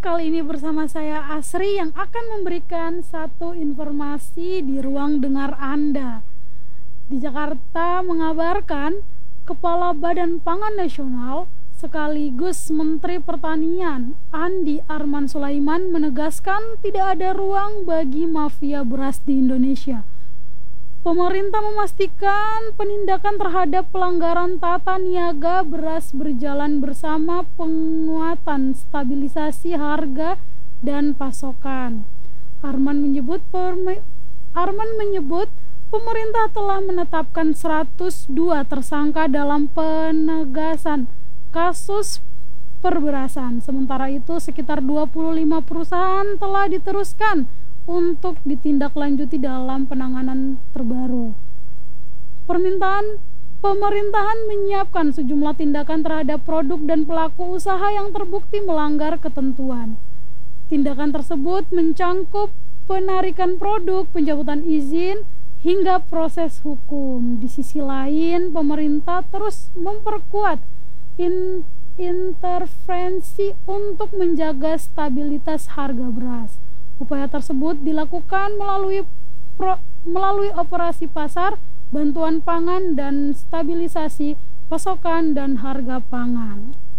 Kali ini bersama saya Asri yang akan memberikan satu informasi di ruang dengar Anda. Di Jakarta mengabarkan Kepala Badan Pangan Nasional sekaligus Menteri Pertanian Andi Arman Sulaiman menegaskan tidak ada ruang bagi mafia beras di Indonesia. Pemerintah memastikan penindakan terhadap pelanggaran tata niaga beras berjalan bersama penguatan stabilisasi harga dan pasokan. Arman menyebut pemerintah telah menetapkan 102 tersangka dalam penegasan kasus perberasan. Sementara itu sekitar 25 perusahaan telah diteruskan untuk ditindaklanjuti dalam penanganan terbaru. Pemerintahan menyiapkan sejumlah tindakan terhadap produk dan pelaku usaha yang terbukti melanggar ketentuan. Tindakan tersebut mencangkup penarikan produk, pencabutan izin, hingga proses hukum. Di sisi lain, pemerintah terus memperkuat intervensi untuk menjaga stabilitas harga beras. Upaya tersebut dilakukan melalui operasi pasar, bantuan pangan, dan stabilisasi pasokan dan harga pangan.